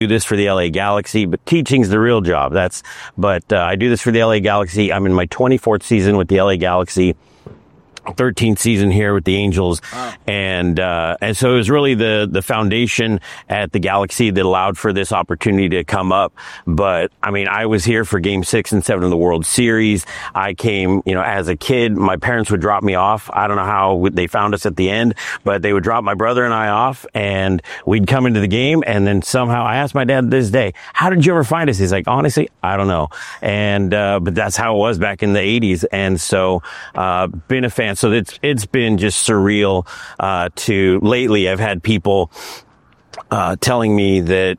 do this for the LA Galaxy, but teaching's the real job. But I do this for the LA Galaxy. I'm in my 24th season with the LA Galaxy. 13th season here with the Angels. Wow. And so it was really the foundation at the Galaxy that allowed for this opportunity to come up. But I mean, I was here for game 6 and 7 of the World Series. I came, as a kid, my parents would drop me off. I don't know how they found us at the end, but they would drop my brother and I off and we'd come into the game. And then somehow I asked my dad this day, how did you ever find us? He's like, honestly, I don't know. And, but that's how it was back in the 80s. And so, been a fan. So it's been just surreal, lately I've had people, telling me that,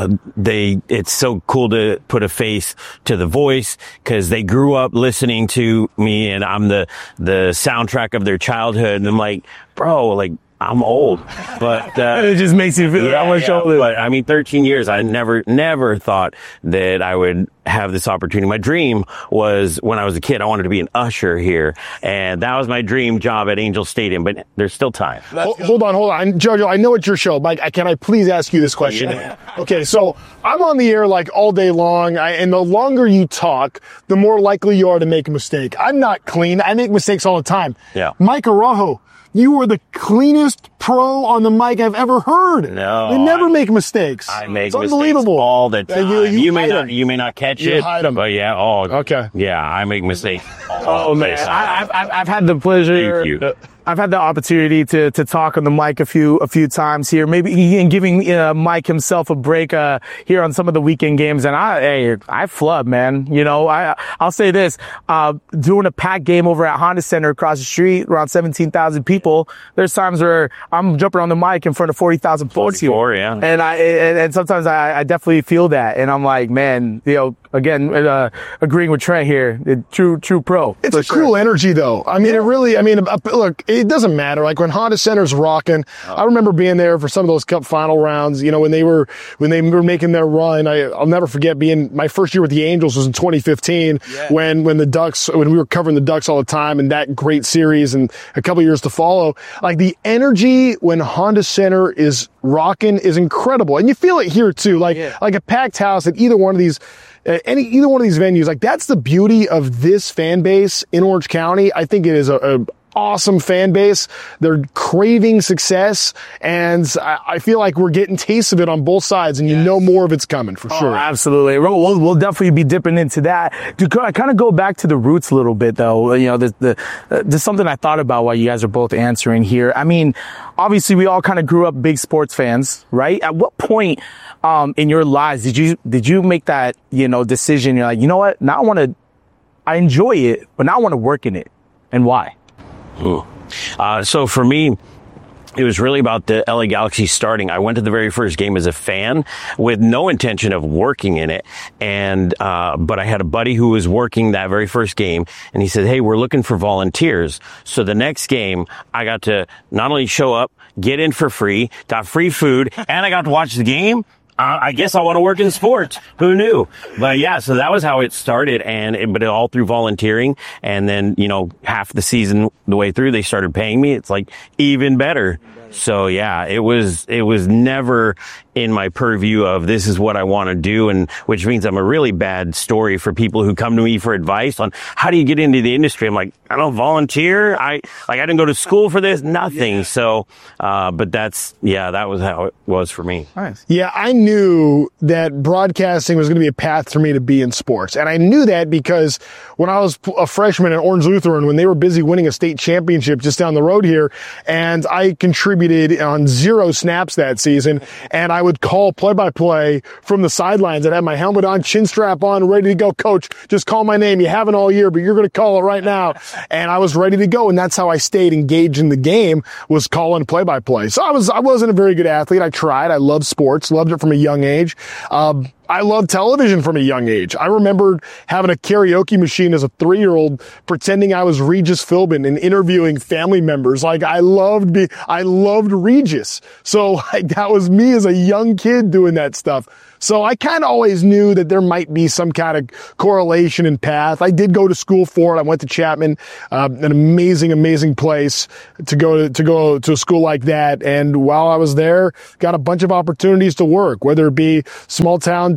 it's so cool to put a face to the voice because they grew up listening to me and I'm the soundtrack of their childhood. And I'm like, bro, like, I'm old, but it just makes you feel that much older. But I mean, 13 years, I never thought that I would have this opportunity. My dream was when I was a kid, I wanted to be an usher here, and that was my dream job at Angel Stadium. But there's still time. Hold on, Jojo. I know it's your show, Mike. Can I please ask you this question? Yeah. Okay, so I'm on the air like all day long, and the longer you talk, the more likely you are to make a mistake. I'm not clean. I make mistakes all the time. Yeah. Mike Araujo, you are the cleanest pro on the mic I've ever heard. No. You never make mistakes. I make it's mistakes unbelievable. all the time. You may not catch you it. Hide them. But yeah, okay. Yeah, I make mistakes. Oh man, I've had the pleasure. Thank you. I've had the opportunity to talk on the mic a few times here, maybe and giving Mike himself a break here on some of the weekend games. And I flub, man. I'll say this: doing a packed game over at Honda Center across the street, around 17,000 people. There's times where I'm jumping on the mic in front of 40,000 folks here. Yeah. And and sometimes I definitely feel that, and I'm like, man, again, agreeing with Trent here, true pro. It's a cool energy, though. I mean, look, it doesn't matter. Like when Honda Center's rocking, I remember being there for some of those Cup final rounds. When they were making their run. I'll never forget my first year with the Angels was in 2015 when we were covering the Ducks all the time and that great series and a couple years to follow. Like the energy when Honda Center is rocking is incredible, and you feel it here too. Like a packed house at either one of these. Either one of these venues, like that's the beauty of this fan base in Orange County. I think it is a awesome fan base. They're craving success, and I feel like we're getting tastes of it on both sides, and more of it's coming for sure. Absolutely. We'll definitely be dipping into that. To kind of go back to the roots a little bit, though, there's something I thought about while you guys are both answering here. I mean, obviously, we all kind of grew up big sports fans, right? At what point in your lives did you make that decision? You're like, you know what? Now I enjoy it, but now I want to work in it, and why? So for me, it was really about the LA Galaxy starting. I went to the very first game as a fan with no intention of working in it. But I had a buddy who was working that very first game, and he said, hey, we're looking for volunteers. So the next game, I got to not only show up, get in for free, got free food, and I got to watch the game. I guess I want to work in sports. Who knew? But yeah, so that was how it started, but it all through volunteering. And then, half the season, the way through, they started paying me. It's like even better. So yeah, it was never in my purview of this is what I want to do, and which means I'm a really bad story for people who come to me for advice on how do you get into the industry. I'm like, I don't volunteer. I didn't go to school for this, nothing. Yeah. So, but that was how it was for me. Nice. Yeah, I knew that broadcasting was going to be a path for me to be in sports. And I knew that because when I was a freshman at Orange Lutheran, when they were busy winning a state championship just down the road here, and I contributed on 0 snaps that season, and I would call play-by-play from the sidelines. I'd have my helmet on, chin strap on, ready to go. Coach, just call my name. You haven't all year, but you're going to call it right now. And I was ready to go, and that's how I stayed engaged in the game, was calling play-by-play. So I wasn't a very good athlete. I tried. I loved sports, loved it from a young age. I loved television from a young age. I remember having a karaoke machine as a 3-year-old, pretending I was Regis Philbin and interviewing family members. Like I loved Regis. So like that was me as a young kid doing that stuff. So I kind of always knew that there might be some kind of correlation in path. I did go to school for it. I went to Chapman, an amazing place to go to a school like that. And while I was there, got a bunch of opportunities to work, whether it be small time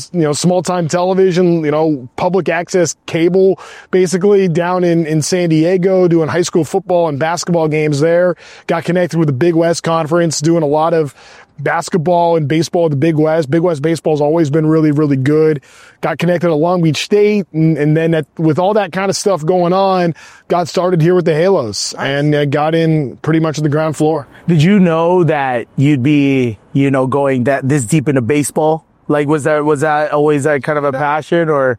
television, public access cable, basically down in San Diego, doing high school football and basketball games there. Got connected with the Big West Conference, doing a lot of basketball and baseball at the Big West. Big West baseball's always been really, really good. Got connected at Long Beach State, and then with all that kind of stuff going on, got started here with the Halos and got in pretty much at the ground floor. Did you know that you'd be, going this deep into baseball? Like, was that always that kind of a passion, or?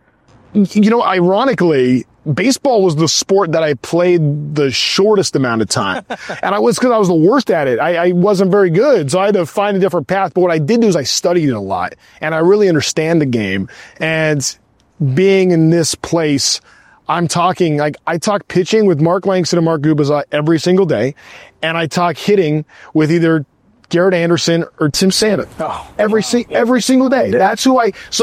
Ironically, baseball was the sport that I played the shortest amount of time. And because I was the worst at it. I wasn't very good. So I had to find a different path. But what I did do is I studied it a lot and I really understand the game. And being in this place, I talk pitching with Mark Langston and Mark Gubicza every single day. And I talk hitting with Garrett Anderson or Tim Santa every single day. That's who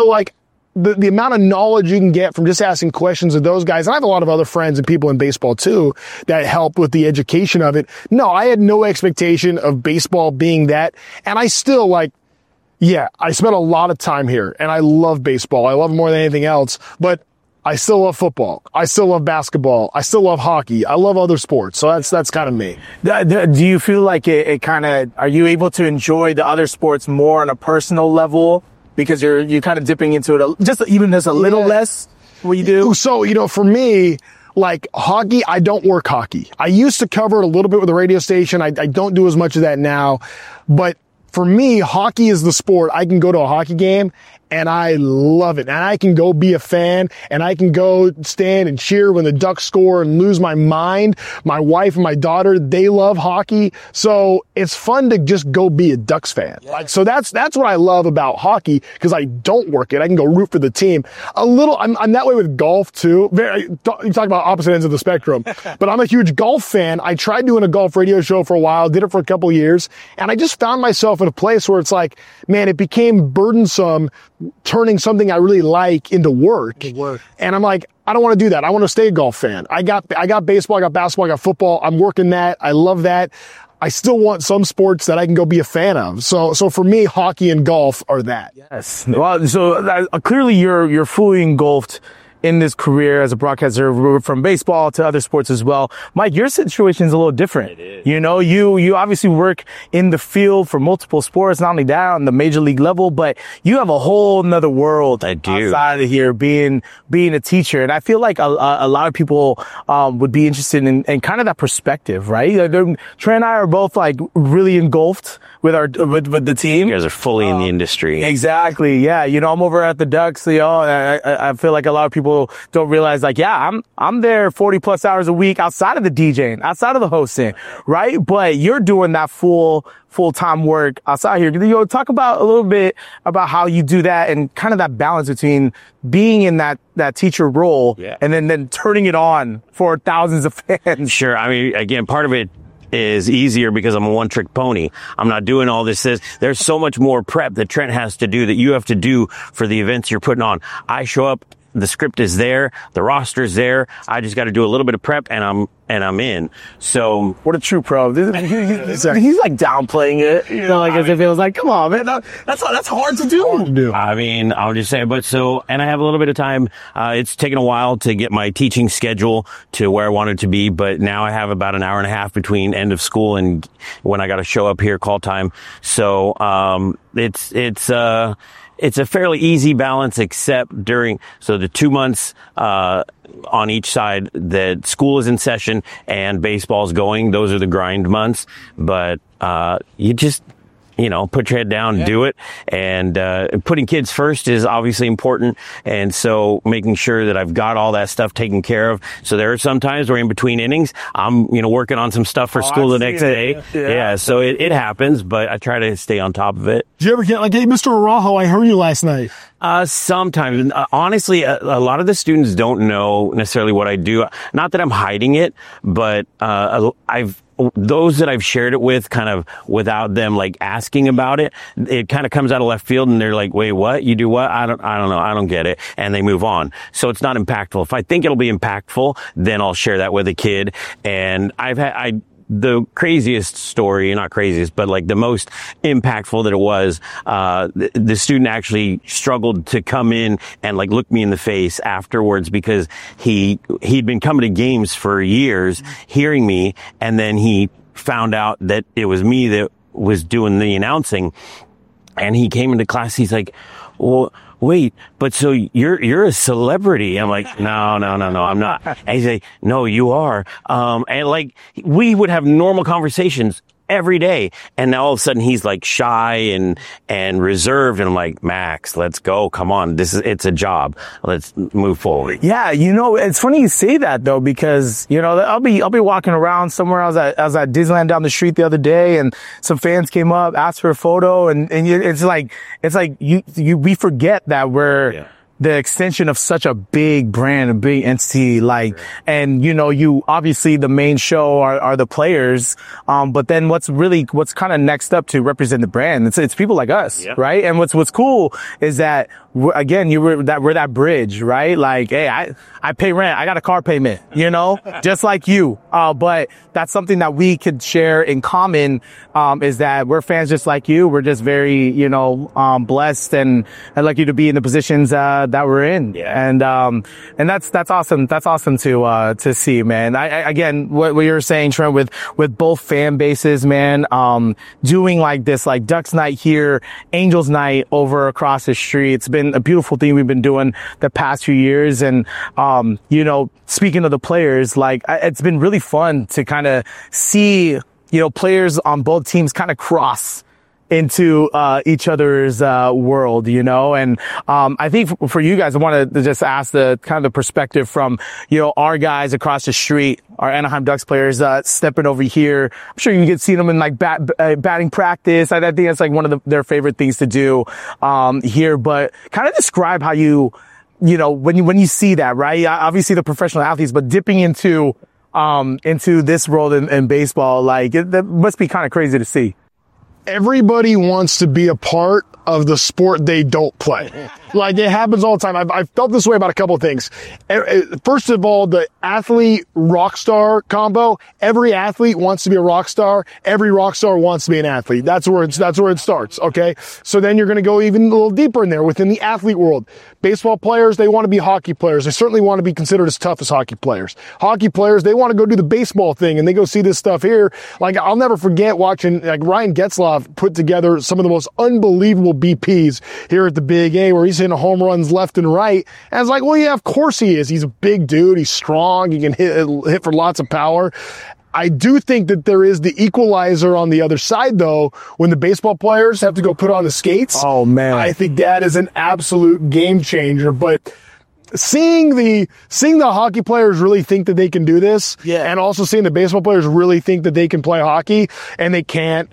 the amount of knowledge you can get from just asking questions of those guys. And I have a lot of other friends and people in baseball too that help with the education of it. No, I had no expectation of baseball being that. And I still I spent a lot of time here and I love baseball. I love it more than anything else, but I still love football. I still love basketball. I still love hockey. I love other sports. So that's kind of me. Do you feel like are you able to enjoy the other sports more on a personal level? Because you're kind of dipping into it just a little less what you do? So, for me, like hockey, I don't work hockey. I used to cover it a little bit with the radio station. I don't do as much of that now. But for me, hockey is the sport. I can go to a hockey game and I love it. And I can go be a fan and I can go stand and cheer when the Ducks score and lose my mind. My wife and my daughter, they love hockey. So it's fun to just go be a Ducks fan. Yeah. So that's what I love about hockey because I don't work it. I can go root for the team. I'm that way with golf too. You talk about opposite ends of the spectrum, but I'm a huge golf fan. I tried doing a golf radio show for a while, did it for a couple of years, and I just found myself in a place where it's like, man, it became burdensome turning something I really like into work. And I'm like, I don't want to do that. I want to stay a golf fan. I got baseball, I got basketball, I got football. I'm working that. I love that. I still want some sports that I can go be a fan of. So for me, hockey and golf are that. Yes. Well, so clearly you're fully engulfed in this career as a broadcaster from baseball to other sports as well. Mike, your situation is a little different. It is. You obviously work in the field for multiple sports, not only that on the major league level, but you have a whole nother world outside of here being a teacher. And I feel like a lot of people would be interested in kind of that perspective, right? Trey and I are both like really engulfed with the team. You guys are fully in the industry. Exactly. Yeah. I'm over at the Ducks. I feel like a lot of people don't realize I'm there 40 plus hours a week outside of the DJing, outside of the hosting, right? But you're doing that full-time work outside here. Talk about a little bit about how you do that and kind of that balance between being in that teacher role and then turning it on for thousands of fans. Sure. I mean, again, part of it is easier because I'm a one-trick pony. I'm not doing all this. There's so much more prep that Trent has to do that you have to do for the events you're putting on. I show up, the script is there, the roster is there. I just got to do a little bit of prep and I'm in. So what a true pro. He's like downplaying it, as if it was like, come on, man, that's hard to do. I mean, I'll just say, and I have a little bit of time. It's taken a while to get my teaching schedule to where I wanted to be, but now I have about an hour and a half between end of school and when I got to show up here, call time. So, it's a fairly easy balance, except the 2 months, on each side that school is in session and baseball's going. Those are the grind months, but, you just, put your head down, do it. And, putting kids first is obviously important. And so making sure that I've got all that stuff taken care of. So there are some times where in between innings, I'm, working on some stuff for school the next day. Yeah. So it happens, but I try to stay on top of it. Did you ever get hey, Mr. Araujo, I heard you last night? Sometimes, honestly, a lot of the students don't know necessarily what I do. Not that I'm hiding it, but, those that I've shared it with kind of without them like asking about it, it kind of comes out of left field and they're like, wait, what? You do what? I don't know. I don't get it. And they move on. So it's not impactful. If I think it'll be impactful, then I'll share that with a kid. And the craziest story, not craziest, but like the most impactful that it was, the student actually struggled to come in and like look me in the face afterwards because he'd been coming to games for years, hearing me, and then he found out that it was me that was doing the announcing. And he came into class, he's like, well, wait, but so you're a celebrity. I'm like, no, I'm not. And he's like, no, you are. And like, we would have normal conversations every day. And now all of a sudden he's like shy and reserved. And I'm like, Max, let's go. Come on. It's a job. Let's move forward. Yeah. It's funny you say that though, because, I'll be walking around somewhere. I was at Disneyland down the street the other day and some fans came up, asked for a photo and it's like we forget that we're the extension of such a big brand, a big entity, and you obviously the main show are the players. But then what's kind of next up to represent the brand? It's people like us, right? And what's cool is that we're that bridge, right? Like, hey, I pay rent. I got a car payment, just like you. But that's something that we could share in common, is that we're fans just like you. We're just very, blessed and I'd like you to be in the positions, that we're in. Yeah. And that's awesome. That's awesome to see, man. Again, what you were saying, Trent, with both fan bases, man, doing like this, like Ducks night here, Angels night over across the street. It's been a beautiful thing we've been doing the past few years. And, speaking of the players, like it's been really fun to kind of see, players on both teams kind of cross into each other's world, and I think for you guys, I want to just ask the kind of the perspective from our guys across the street, our Anaheim Ducks players stepping over here. I'm sure you can see them in like batting practice. I think that's like one of their favorite things to do here. But kind of describe how when you see that, right? Obviously the professional athletes, but dipping into this world in baseball, like that must be kind of crazy to see. Everybody wants to be a part of the sport they don't play. Like it happens all the time. I've felt this way about a couple of things. First of all, the athlete rock star combo. Every athlete wants to be a rock star. Every rock star wants to be an athlete. That's where it starts. Okay. So then you're going to go even a little deeper in there within the athlete world. Baseball players, they want to be hockey players. They certainly want to be considered as tough as hockey players. Hockey players, they want to go do the baseball thing and they go see this stuff here. Like I'll never forget watching like Ryan Getzlaf put together some of the most unbelievable BPs here at the Big A where he's hitting home runs left and right. And I was like, well, yeah, of course he is. He's a big dude. He's strong. He can hit for lots of power. I do think that there is the equalizer on the other side, though, when the baseball players have to go put on the skates. Oh, man. I think that is an absolute game changer. But seeing the hockey players really think that they can do this, and also seeing the baseball players really think that they can play hockey, and they can't.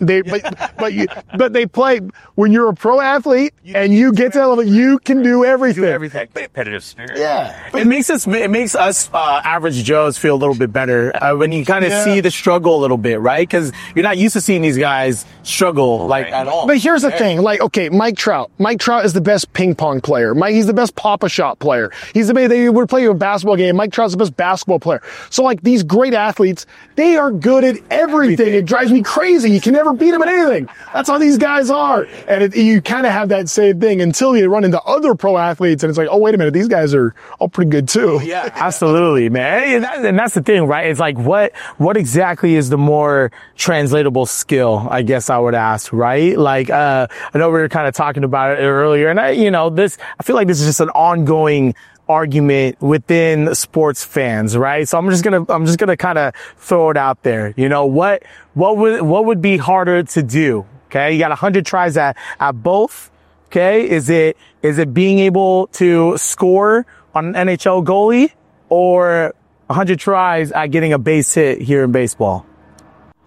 But they play. When you're a pro athlete and you get to that level, you can do everything. Competitive spirit. Yeah. It makes us average Joes feel a little bit better when you kind of see the struggle a little bit, right? Because you're not used to seeing these guys struggle at all. But here's the thing, like, okay, Mike Trout. Mike Trout is the best ping pong player. He's the best Pop-A-Shot player. They would play a basketball game. Mike Trout's the best basketball player. So like these great athletes, they are good at everything. It drives me crazy. You can never beat them at anything. That's how these guys are. And you kind of have that same thing until you run into other pro athletes and it's like, oh, wait a minute. These guys are all pretty good too. Yeah, absolutely, man. And that's the thing, right? It's like, what exactly is the more translatable skill? I guess I would ask, right? Like, I know we were kind of talking about it earlier and I feel like this is just an ongoing argument within sports fans, right? So I'm just gonna kind of throw it out there. What would be harder to do? Okay. You got 100 tries at both. Okay. Is it being able to score on an NHL goalie or 100 tries at getting a base hit here in baseball?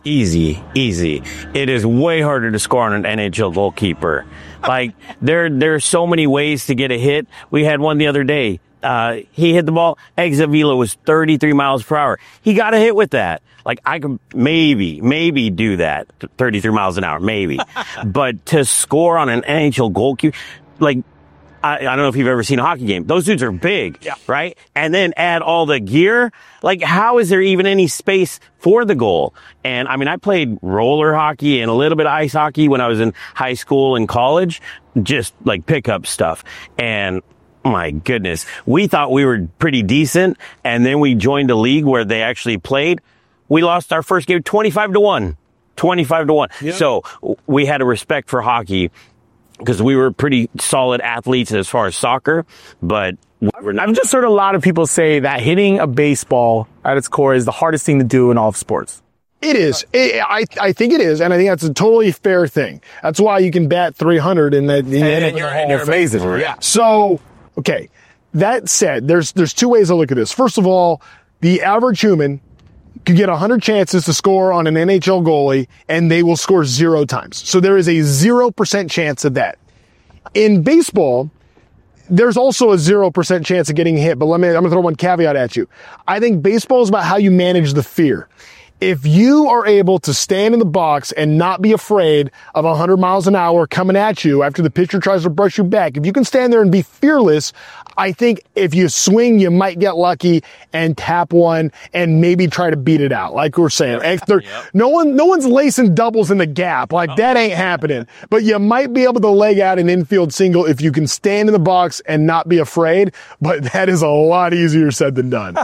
Easy. It is way harder to score on an NHL goalkeeper. Like, there's so many ways to get a hit. We had one the other day. He hit the ball. Exit velo was 33 miles per hour. He got a hit with that. Like, I could maybe do that. 33 miles an hour, maybe. But to score on an NHL goalkeeper, like, I don't know if you've ever seen a hockey game. Those dudes are big, right? And then add all the gear. Like, how is there even any space for the goal? And I mean, I played roller hockey and a little bit of ice hockey when I was in high school and college, just like pickup stuff. And my goodness, we thought we were pretty decent. And then we joined a league where they actually played. We lost our first game 25-1. 25-1. Yep. So we had a respect for hockey, because we were pretty solid athletes as far as soccer, but we're not. I've just heard a lot of people say that hitting a baseball at its core is the hardest thing to do in all of sports. It is. I think it is, and I think that's a totally fair thing. That's why you can bat 300 and you're amazing. Yeah. So, okay. That said, there's two ways to look at this. First of all, the average human could get 100 chances to score on an NHL goalie, and they will score 0 times. So there is a 0% chance of that. In baseball, there's also a 0% chance of getting hit, but I'm going to throw one caveat at you. I think baseball is about how you manage the fear. If you are able to stand in the box and not be afraid of 100 miles an hour coming at you after the pitcher tries to brush you back, if you can stand there and be fearless, I think if you swing, you might get lucky and tap one and maybe try to beat it out. Like we're saying, no one's lacing doubles in the gap. Like that ain't happening, but you might be able to leg out an infield single if you can stand in the box and not be afraid. But that is a lot easier said than done.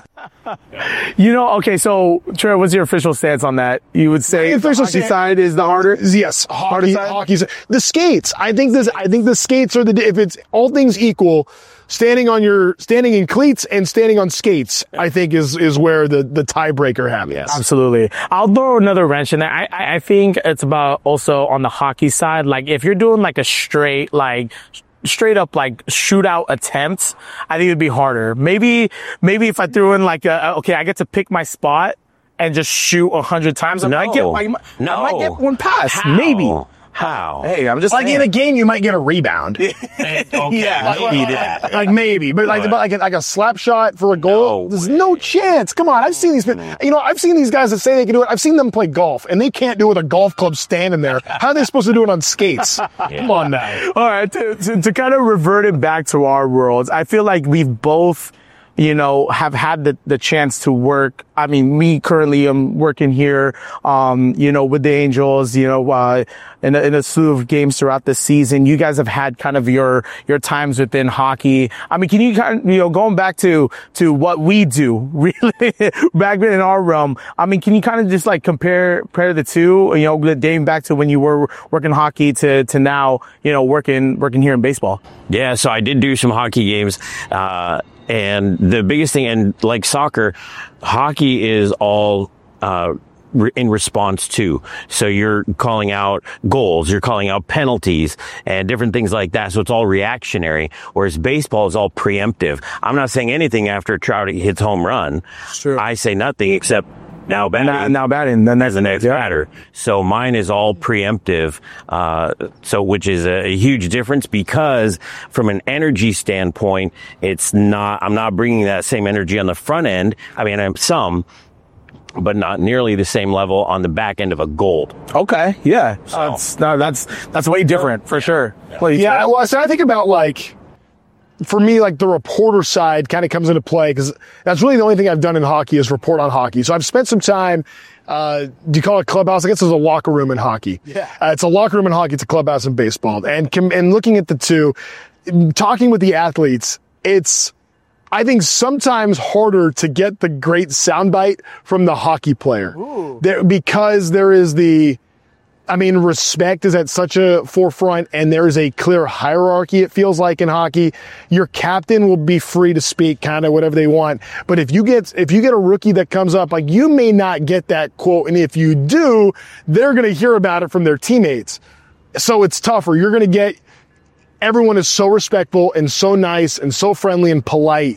Okay, so Trey, what's your official stance on that? You would say the hockey side is the harder? Yes, hockey's the skates. I think the skates are if it's all things equal, standing in cleats and standing on skates, I think is where the tiebreaker happens. Yes. Absolutely. I'll throw another wrench in there. I think it's about also on the hockey side. Like if you're doing like a straight up like shootout attempt, I think it'd be harder. Maybe if I threw in like I get to pick my spot and just shoot 100 times. I might get one pass. How? Maybe. How? Hey, I'm just like in a game you might get a rebound. Okay, maybe, but like a slap shot for a goal. There's no chance. Come on, I've seen these. I've seen these guys that say they can do it. I've seen them play golf, and they can't do it with a golf club standing there. How are they supposed to do it on skates? Come on now. All right, to kind of revert it back to our worlds, I feel like we've both, have had the chance to work. I mean, me currently am working here, with the Angels, in a slew of games throughout the season. You guys have had kind of your times within hockey. I mean, can you kind of, going back to what we do really back in our realm? I mean, can you kind of just like compare the two, dating back to when you were working hockey to now, working here in baseball? Yeah. So I did do some hockey games, and the biggest thing, and like soccer, hockey is all in response to. So you're calling out goals, you're calling out penalties and different things like that. So it's all reactionary, whereas baseball is all preemptive. I'm not saying anything after Trout hits home run. Sure. I say nothing except now batting. Now batting. Then that's the next batter. So mine is all preemptive. Which is a huge difference, because from an energy standpoint, I'm not bringing that same energy on the front end. I mean, I'm some, but not nearly the same level on the back end of a goal. Okay. Yeah. That's way different for sure. Yeah. Well, so I think about for me, the reporter side kind of comes into play, because that's really the only thing I've done in hockey is report on hockey. So I've spent some time, do you call it clubhouse? I guess there's a locker room in hockey. Yeah. It's a locker room in hockey. It's a clubhouse in baseball. And looking at the two, talking with the athletes, it's, I think, sometimes harder to get the great soundbite from the hockey player. Because there is respect is at such a forefront, and there is a clear hierarchy, it feels like, in hockey. Your captain will be free to speak kind of whatever they want. But if you get a rookie that comes up, you may not get that quote. And if you do, they're going to hear about it from their teammates. So it's tougher. You're going to get, everyone is so respectful and so nice and so friendly and polite.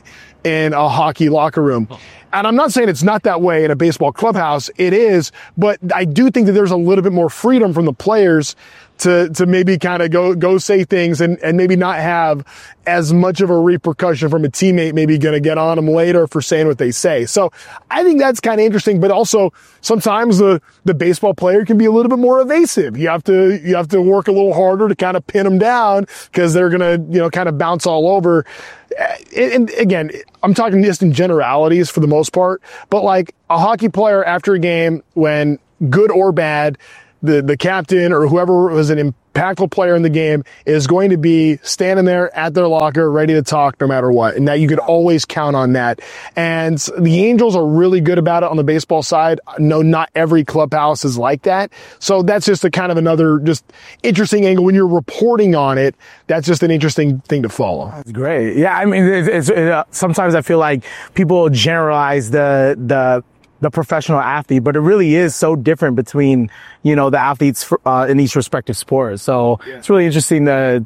in a hockey locker room. And I'm not saying it's not that way in a baseball clubhouse. It is, but I do think that there's a little bit more freedom from the players to maybe kind of go say things and maybe not have as much of a repercussion from a teammate maybe going to get on them later for saying what they say. So I think that's kind of interesting, but also sometimes the baseball player can be a little bit more evasive. You have to work a little harder to kind of pin them down because they're going to, kind of bounce all over. And again, I'm talking just in generalities for the most part, but like a hockey player after a game, when good or bad, the captain or whoever was an impactful player in the game is going to be standing there at their locker ready to talk no matter what. And that you could always count on that. And the Angels are really good about it on the baseball side. No, not every clubhouse is like that. So that's just a kind of another just interesting angle when you're reporting on it. That's just an interesting thing to follow. That's great. Yeah. I mean, sometimes I feel like people generalize the professional athlete, but it really is so different between, the athletes in each respective sport. So it's really interesting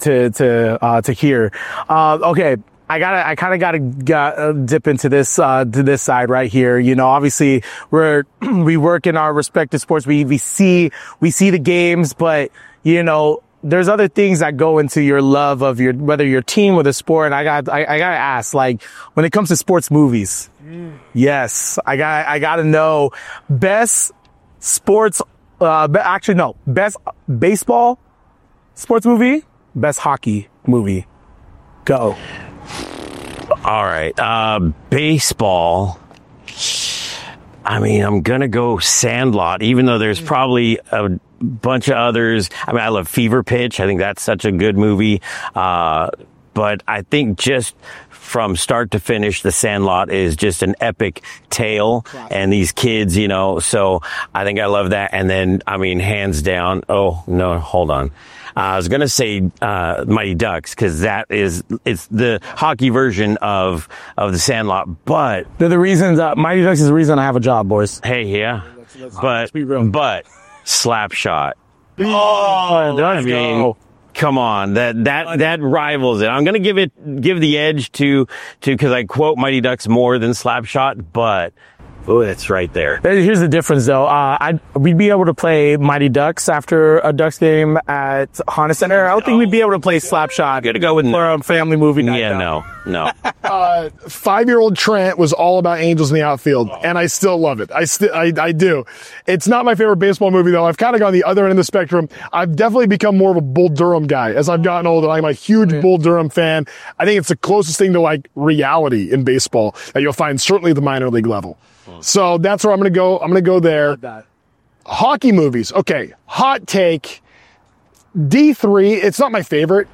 to hear. Okay. I kind of gotta dip into this, to this side right here. Obviously we work in our respective sports. We see the games, but, there's other things that go into your love of whether your team or the sport. And I gotta ask, like, when it comes to sports movies, yes, I gotta know best sports, best baseball sports movie, best hockey movie. Go. All right. Baseball. I mean, I'm going to go Sandlot, even though there's probably a bunch of others. I mean, I love Fever Pitch. I think that's such a good movie. But I think just from start to finish, The Sandlot is just an epic tale. And these kids, so I think I love that. And then, I mean, hands down. Oh, no, hold on. I was going to say, Mighty Ducks, cause it's the hockey version of The Sandlot, but they're the reasons, Mighty Ducks is the reason I have a job, boys. Hey, yeah. But Slapshot. Oh, I mean, come on. That rivals it. I'm going to give the edge to, cause I quote Mighty Ducks more than Slapshot, but oh, it's right there. Here's the difference, though. We'd be able to play Mighty Ducks after a Ducks game at Honda Center. I don't think we'd be able to play Slapshot. Gotta go with for a family movie night. Yeah, no. 5-year-old Trent was all about Angels in the outfield, and I still love it. I do. It's not my favorite baseball movie, though. I've kind of gone the other end of the spectrum. I've definitely become more of a Bull Durham guy as I've gotten older. I'm a huge Bull Durham fan. I think it's the closest thing to like reality in baseball that you'll find certainly at the minor league level. So that's where I'm going to go. I'm going to go there. Hockey movies. Okay. Hot take. D3. It's not my favorite.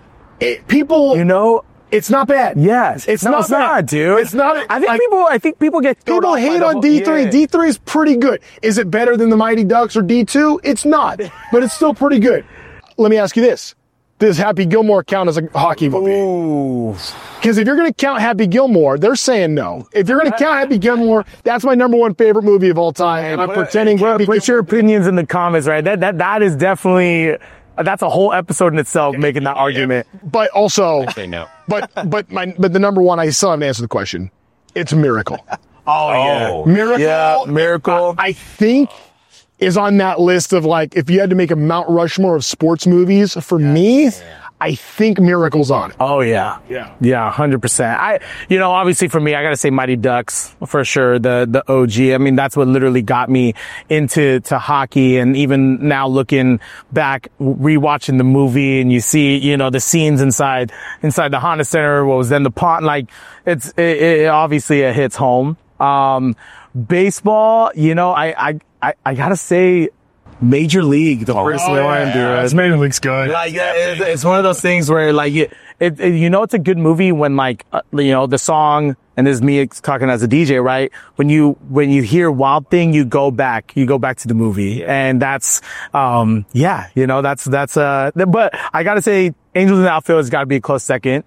It's not bad. Yes. It's not bad, dude. It's not. I think people get people hate on D3. Yeah. D3 is pretty good. Is it better than the Mighty Ducks or D2? It's not, but it's still pretty good. Let me ask you this. Does Happy Gilmore count as a hockey movie? Because if you're going to count Happy Gilmore, they're saying no. If you're going to count Happy Gilmore, that's my number one favorite movie of all time. And I'm pretending. Put your opinions in the comments, right? That is definitely, that's a whole episode in itself, making that argument. But also, I say no. But the number one, I still haven't answered the question. It's Miracle. Miracle. Yeah, Miracle. I think is on that list of like, if you had to make a Mount Rushmore of sports movies, for me, I think Miracle's on it. Oh, yeah. Yeah, 100%. Obviously for me, I gotta say Mighty Ducks, for sure, the OG. I mean, that's what literally got me into hockey. And even now looking back, rewatching the movie, and you see, the scenes inside the Honda Center, what was then the pond, like, it obviously it hits home. Baseball, I gotta say Major League, the first one I do. Major League's good. Like, it's one of those things where, like, it's a good movie when, like, the song, and this is me talking as a DJ, right? When you hear Wild Thing, you go back to the movie. And that's, but I gotta say Angels in the Outfield has gotta be a close second.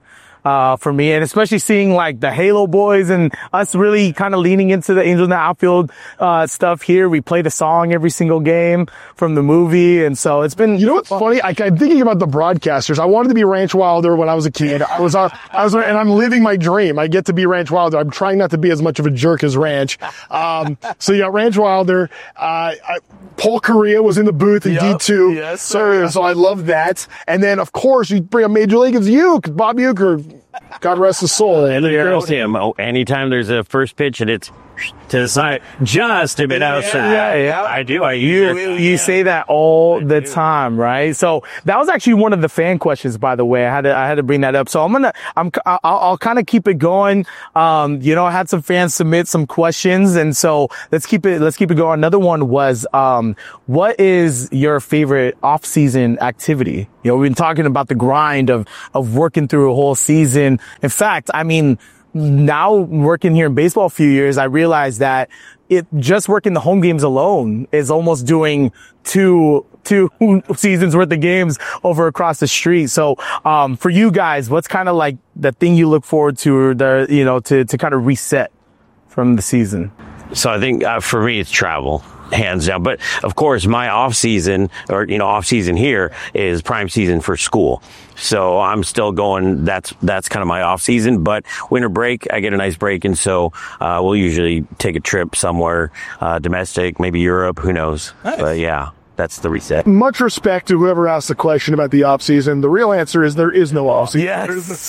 for me. And especially seeing like the Halo boys and us really kind of leaning into the Angels in the Outfield, stuff here. We played a song every single game from the movie. And so it's been, you know what's funny? I'm thinking about the broadcasters. I wanted to be Ranch Wilder when I was a kid. And I'm living my dream. I get to be Ranch Wilder. I'm trying not to be as much of a jerk as Ranch. So you got Ranch Wilder. Paul Correa was in the booth in D2. Yes, sir. So I love that. And then, of course, you bring up Major League, it's Uke, Bob Uecker. God rest his soul. And the girls him. Oh, anytime there's a first pitch and it's to the side, just a bit outside. Yeah. I do. You say that all the time, right? So that was actually one of the fan questions, by the way. I had to bring that up. So I'll kind of keep it going. I had some fans submit some questions, and so let's keep it going. Another one was, what is your favorite off-season activity? We've been talking about the grind of working through a whole season. In fact, I mean, now working here in baseball a few years, I realized that just working the home games alone is almost doing two seasons worth of games over across the street. So, for you guys, what's kind of like the thing you look forward to, or to kind of reset from the season? So I think for me, it's travel. Hands down. But of course, my off season here is prime season for school. So I'm still going, that's kind of my off season, but winter break, I get a nice break. And so, we'll usually take a trip somewhere, domestic, maybe Europe, who knows? Nice. But yeah, that's the reset. Much respect to whoever asked the question about the off season. The real answer is there is no off season. Yes.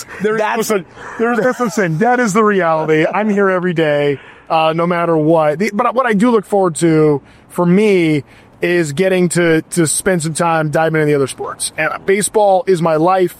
Listen, that is the reality. I'm here every day. No matter what. But what I do look forward to, for me, is getting to spend some time diving into the other sports. And baseball is my life.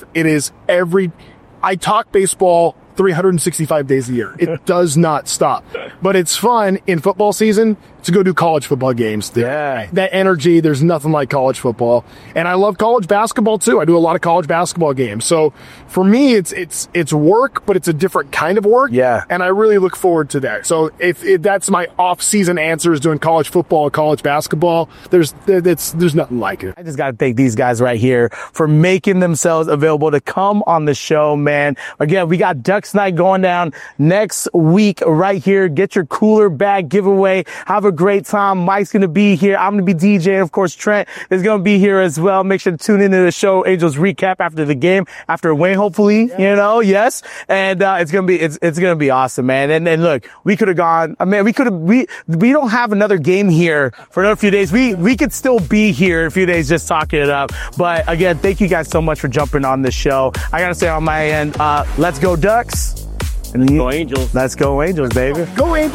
I talk baseball 365 days a year. It does not stop. But it's fun in football season to go do college football games. Yeah. That energy, there's nothing like college football. And I love college basketball too. I do a lot of college basketball games. So for me, it's work, but it's a different kind of work. Yeah. And I really look forward to that. So if that's my off-season answer, is doing college football or college basketball, there's nothing like it. I just got to thank these guys right here for making themselves available to come on the show, man. Again, we got Ducks Night going down next week right here. Get your cooler bag giveaway. Have a great time. Mike's going to be here. I'm going to be DJing. Of course, Trent is going to be here as well. Make sure to tune into the show, Angels Recap, after the game, after a win, hopefully, yes. And, it's going to be awesome, man. And look, we could have gone, we don't have another game here for another few days. We could still be here in a few days just talking it up. But again, thank you guys so much for jumping on the show. I got to say on my end, let's go Ducks. Go Angels. Let's go Angels, baby. Go Angels.